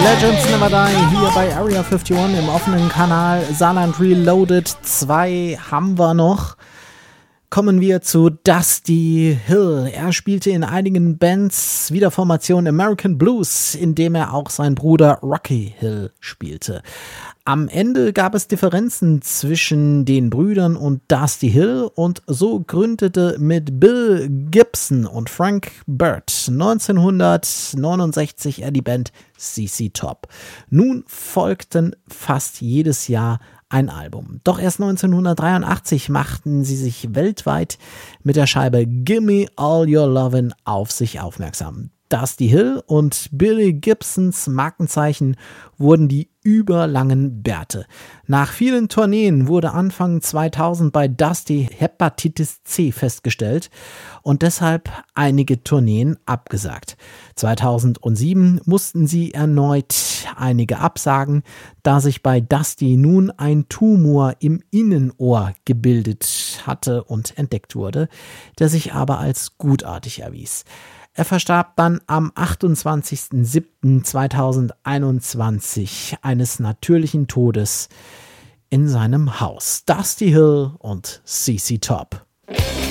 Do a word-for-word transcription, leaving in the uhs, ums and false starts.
Legends Never Die hier bei Area einundfünfzig im offenen Kanal Saarland Reloaded zwei haben wir noch. Kommen wir zu Dusty Hill. Er spielte in einigen Bands wie der Formation American Blues, in dem er auch sein Bruder Rocky Hill spielte. Am Ende gab es Differenzen zwischen den Brüdern und Dusty Hill und so gründete mit Bill Gibson und Frank Bird neunzehnhundertneunundsechzig er die Band C C Top. Nun folgten fast jedes Jahr ein Album. Doch erst neunzehnhundertdreiundachtzig machten sie sich weltweit mit der Scheibe Gimme All Your Lovin' auf sich aufmerksam. Dusty Hill und Billy Gibsons Markenzeichen wurden die überlangen Bärte. Nach vielen Tourneen wurde Anfang zweitausend bei Dusty Hepatitis C festgestellt und deshalb einige Tourneen abgesagt. zweitausendsieben mussten sie erneut einige absagen, da sich bei Dusty nun ein Tumor im Innenohr gebildet hatte und entdeckt wurde, der sich aber als gutartig erwies. Er verstarb dann am achtundzwanzigsten siebten zweitausendeinundzwanzig eines natürlichen Todes in seinem Haus. Dusty Hill und C C Top.